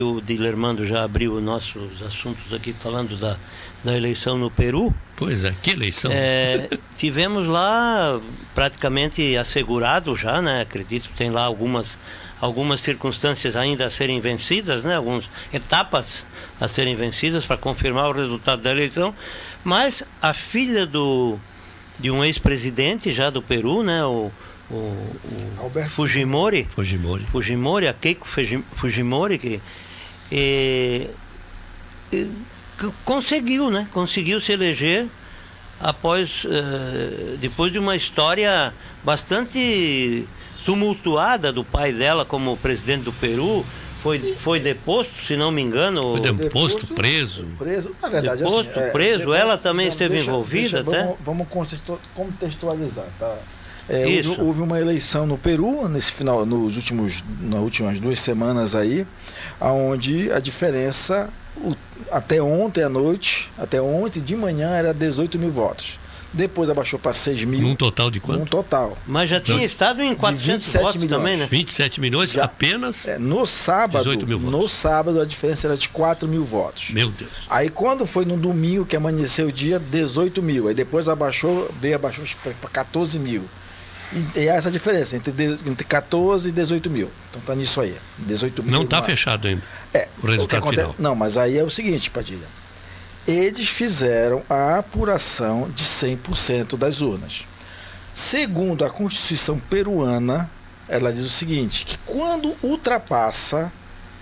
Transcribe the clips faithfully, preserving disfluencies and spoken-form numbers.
O Dilermando já abriu nossos assuntos aqui falando da, da eleição no Peru. Pois é, que eleição? É, tivemos lá praticamente assegurado já, né? Acredito que tem lá algumas, algumas circunstâncias ainda a serem vencidas, né? Algumas etapas a serem vencidas para confirmar o resultado da eleição. Mas a filha do, de um ex-presidente já do Peru, né? O, o, o Fujimori, Fujimori, Fujimori, a Keiko Fujimori, que E, e, conseguiu, né? Conseguiu se eleger após, uh, depois de uma história bastante tumultuada do pai dela como presidente do Peru. Foi, foi deposto, se não me engano. Foi deposto, preso. preso. Na verdade, deposto, assim, preso. É, depois, ela também não, esteve deixa, envolvida, deixa, até. Vamos, vamos contextualizar, tá? É, houve, houve uma eleição no Peru nesse final, nos últimos, nas últimas duas semanas aí, onde a diferença o, até ontem à noite, até ontem de manhã era dezoito mil votos. Depois abaixou para seis mil. Num total de quanto? Num total. Mas já tinha estado em quatrocentos votos milhões. Também, né? vinte e sete milhões já, apenas? É, no sábado, dezoito mil votos. No sábado a diferença era de quatro mil votos. Meu Deus. Aí quando foi no domingo que amanheceu o dia, dezoito mil. Aí depois abaixou, veio abaixou para quatorze mil. E essa a diferença entre, entre quatorze e dezoito mil. Então tá nisso aí. dezoito mil. Não está uma... fechado ainda. É, o resultado o que final. Não, mas aí é o seguinte, Padilha. Eles fizeram a apuração de cem por cento das urnas. Segundo a Constituição peruana, ela diz o seguinte, que quando ultrapassa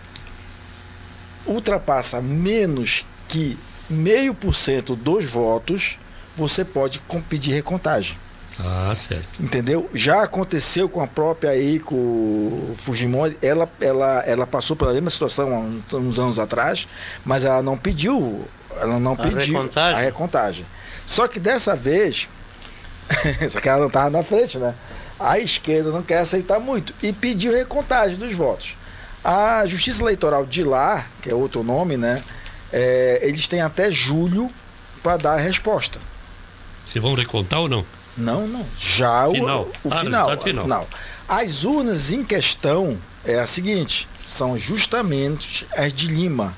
ultrapassa menos que meio por cento dos votos, você pode pedir recontagem. Ah, certo. Entendeu? Já aconteceu com a própria Keiko Fujimori, ela, ela, ela passou pela mesma situação há uns, uns anos atrás, mas ela não pediu, ela não a pediu recontagem. a recontagem. Só que dessa vez, só que ela não estava na frente, né? A esquerda não quer aceitar muito e pediu recontagem dos votos. A Justiça Eleitoral de lá, que é outro nome, né? É, eles têm até julho para dar a resposta. Se vão recontar ou não? Não, não. Já final. o, o ah, final, final. final. As urnas em questão é a seguinte, são justamente as de Lima,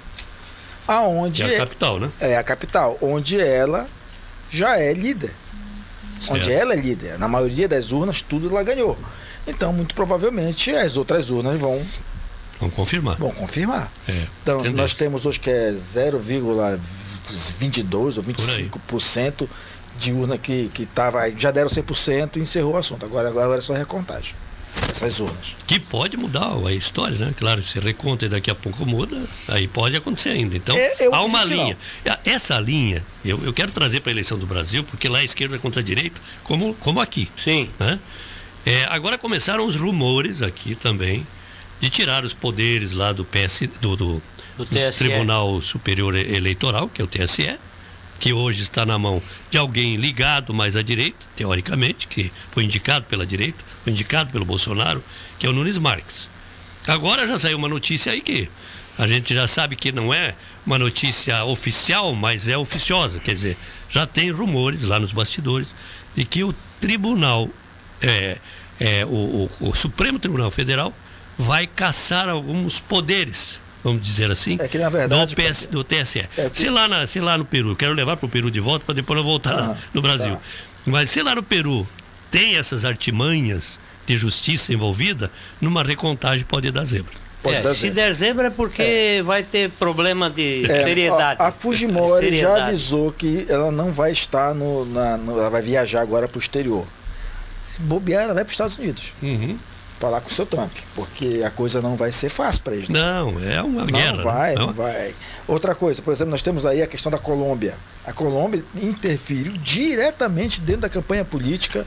aonde é a capital, né? É a capital, onde ela já é líder. Certo. Onde ela é líder. Na maioria das urnas, tudo ela ganhou. Então, muito provavelmente, as outras urnas vão Vão confirmar. Vão confirmar. É, então, entendeu? nós temos hoje que é zero vírgula vinte e dois ou vinte e cinco por cento de urna que, que tava, já deram cem por cento e encerrou o assunto. Agora, agora é só recontagem. Essas urnas. Que pode mudar a história, né? Claro, se reconta e daqui a pouco muda, aí pode acontecer ainda. Então, é, há uma linha. Essa linha, eu, eu quero trazer para a eleição do Brasil, porque lá é esquerda contra a direita, como, como aqui. Sim. Né? É, agora começaram os rumores aqui também de tirar os poderes lá do P S, do, do, do T S E. Tribunal Superior Eleitoral, que é o T S E, que hoje está na mão de alguém ligado mais à direita, teoricamente, que foi indicado pela direita, foi indicado pelo Bolsonaro, que é o Nunes Marques. Agora já saiu uma notícia aí que a gente já sabe que não é uma notícia oficial, mas é oficiosa, quer dizer, já tem rumores lá nos bastidores de que o Tribunal, é, é, o, o, o Supremo Tribunal Federal vai caçar alguns poderes, vamos dizer assim, é que, na verdade, do, P S, do T S E. É que... se, lá na, se lá no Peru, quero levar para o Peru de volta para depois eu voltar ah, no Brasil. Tá. Mas se lá no Peru tem essas artimanhas de justiça envolvida, numa recontagem pode dar zebra. Pode é, dar se zebra. der zebra é porque é. vai ter problema de é, seriedade. A, a Fujimori seriedade. já avisou que ela não vai estar no, na, no, ela vai viajar agora para o exterior. Se bobear, ela vai para os Estados Unidos. Uhum. Falar com o seu Trump, porque a coisa não vai ser fácil para eles. Né? Não, é uma não guerra. Vai, não? não vai. Outra coisa, por exemplo, nós temos aí a questão da Colômbia. A Colômbia interferiu diretamente dentro da campanha política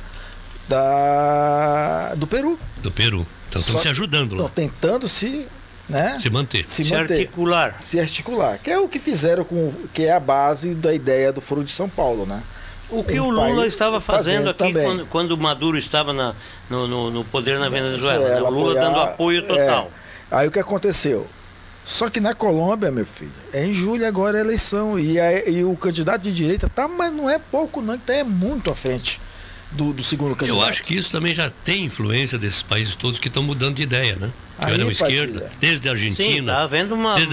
da, do Peru. Do Peru. Então estão se ajudando lá. Estão tentando se, né, se manter. Se, se manter, articular. Se articular. Que é o que fizeram com. Que é a base da ideia do Foro de São Paulo, né? O que um o Lula estava fazendo, fazendo aqui quando, quando o Maduro estava na, no, no, no poder na Venezuela. Né? O Lula apoiar, dando apoio total. É. Aí o que aconteceu? Só que na Colômbia, meu filho, é em julho agora a eleição. E, a, e o candidato de direita tá, mas não é pouco, não, tá, é muito à frente do, do segundo candidato? Eu acho que isso também já tem influência desses países todos que estão mudando de ideia, né? Que eram esquerda, desde a Argentina. Sim, tá havendo uma, desde